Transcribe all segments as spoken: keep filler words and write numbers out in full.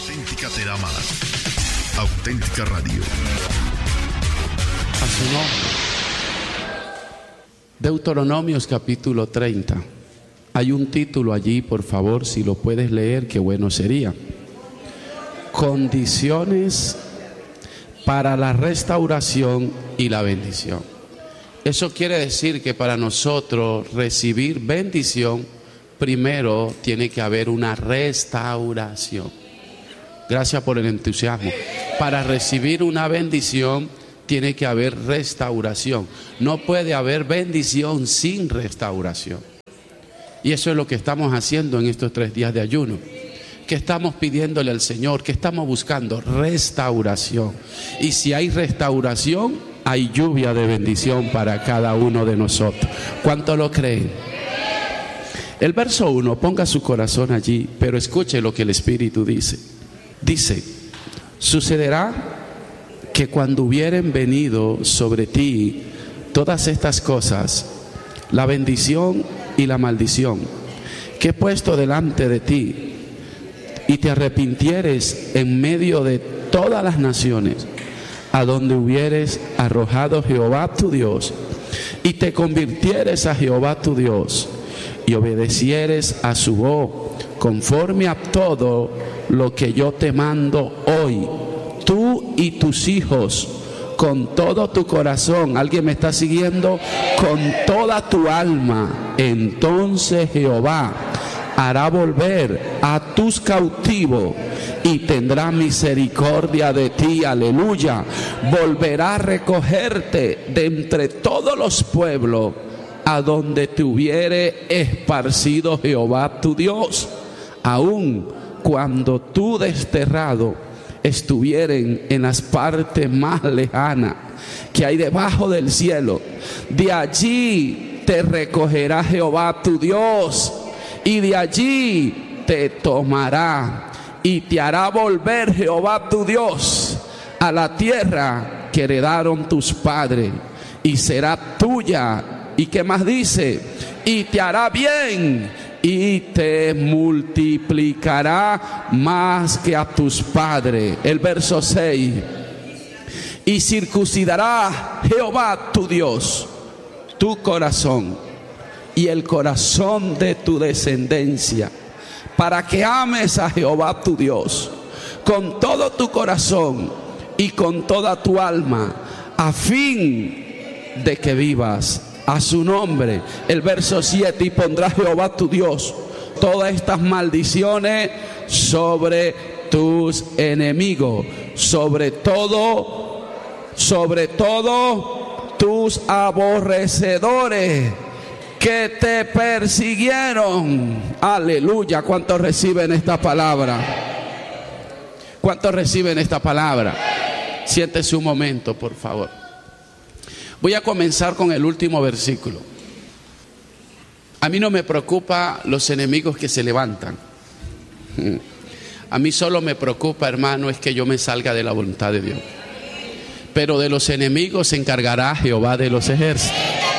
Auténtica te da más. Auténtica Radio. A su nombre. Deuteronomios capítulo treinta. Hay un título allí, por favor, si lo puedes leer, qué bueno sería. Condiciones para la restauración y la bendición. Eso quiere decir que para nosotros recibir bendición, primero tiene que haber una restauración. Gracias por el entusiasmo. Para recibir una bendición tiene que haber restauración. No puede haber bendición sin restauración. Y eso es lo que estamos haciendo en estos tres días de ayuno. Que estamos pidiéndole al Señor, que estamos buscando restauración. Y si hay restauración, hay lluvia de bendición para cada uno de nosotros. ¿Cuánto lo creen? El verso uno, ponga su corazón allí, pero escuche lo que el Espíritu dice. Dice, sucederá que cuando hubieren venido sobre ti todas estas cosas, la bendición y la maldición, que he puesto delante de ti, y te arrepintieres en medio de todas las naciones, a donde hubieres arrojado Jehová tu Dios, y te convirtieres a Jehová tu Dios, y obedecieres a su voz, conforme a todo lo que yo te mando hoy, tú y tus hijos, con todo tu corazón. ¿Alguien me está siguiendo? Con toda tu alma. Entonces Jehová hará volver a tus cautivos y tendrá misericordia de ti. Aleluya. Volverá a recogerte de entre todos los pueblos a donde te hubiere esparcido Jehová tu Dios, aun cuando tú desterrado estuvieren en las partes más lejanas que hay debajo del cielo. De allí te recogerá Jehová tu Dios, y de allí te tomará y te hará volver Jehová tu Dios a la tierra que heredaron tus padres, y será tuya. ¿Y qué más dice? Y te hará bien, y te multiplicará más que a tus padres. El verso seis. Y circuncidará Jehová tu Dios tu corazón y el corazón de tu descendencia, para que ames a Jehová tu Dios con todo tu corazón y con toda tu alma, a fin de que vivas a su nombre. El verso siete. Y pondrá Jehová tu Dios todas estas maldiciones sobre tus enemigos, sobre todo, sobre todo tus aborrecedores que te persiguieron. Aleluya. ¿Cuántos reciben esta palabra? ¿Cuántos reciben esta palabra? Siéntese un momento, por favor. Voy a comenzar con el último versículo. A mí no me preocupa los enemigos que se levantan. A mí solo me preocupa, hermano, es que yo me salga de la voluntad de Dios. Pero de los enemigos se encargará Jehová de los ejércitos.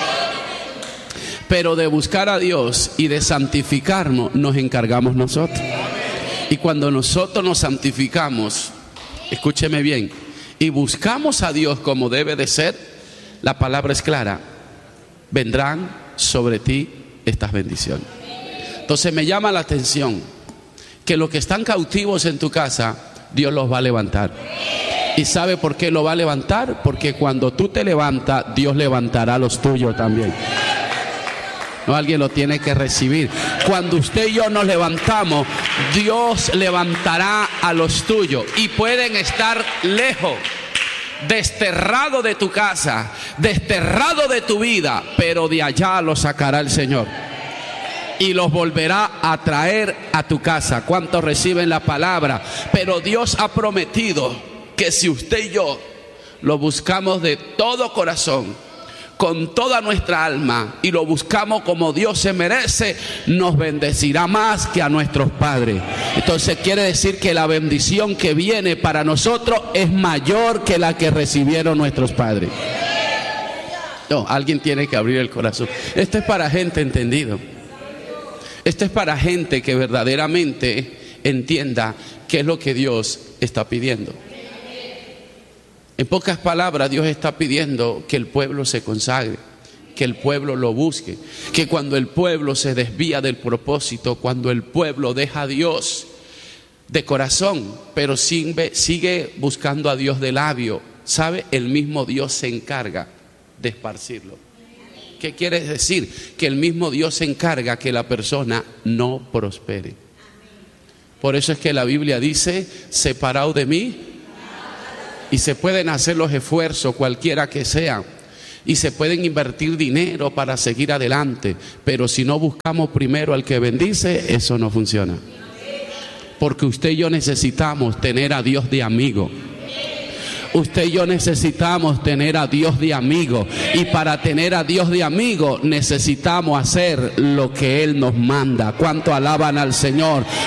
Pero de buscar a Dios y de santificarnos nos encargamos nosotros. Y cuando nosotros nos santificamos, escúcheme bien, y buscamos a Dios como debe de ser, la palabra es clara: vendrán sobre ti estas bendiciones. Entonces me llama la atención que los que están cautivos en tu casa, Dios los va a levantar. ¿Y sabe por qué lo va a levantar? Porque cuando tú te levantas, Dios levantará a los tuyos también. No, alguien lo tiene que recibir. Cuando usted y yo nos levantamos, Dios levantará a los tuyos. Y pueden estar lejos, desterrado de tu casa, desterrado de tu vida, pero de allá los sacará el Señor y los volverá a traer a tu casa. ¿Cuántos reciben la palabra? Pero Dios ha prometido que si usted y yo lo buscamos de todo corazón, con toda nuestra alma, y lo buscamos como Dios se merece, nos bendecirá más que a nuestros padres. Entonces quiere decir que la bendición que viene para nosotros es mayor que la que recibieron nuestros padres. No, alguien tiene que abrir el corazón. Esto es para gente entendido. Esto es para gente que verdaderamente entienda qué es lo que Dios está pidiendo. En pocas palabras, Dios está pidiendo que el pueblo se consagre, que el pueblo lo busque, que cuando el pueblo se desvía del propósito, cuando el pueblo deja a Dios de corazón, pero sigue buscando a Dios de labio, ¿sabe? El mismo Dios se encarga de esparcirlo. ¿Qué quiere decir? Que el mismo Dios se encarga que la persona no prospere. Por eso es que la Biblia dice, separaos de mí, y se pueden hacer los esfuerzos cualquiera que sean, y se pueden invertir dinero para seguir adelante, pero si no buscamos primero al que bendice, eso no funciona. Porque usted y yo necesitamos tener a Dios de amigo. Usted y yo necesitamos tener a Dios de amigo, y para tener a Dios de amigo necesitamos hacer lo que Él nos manda. ¿Cuánto alaban al Señor?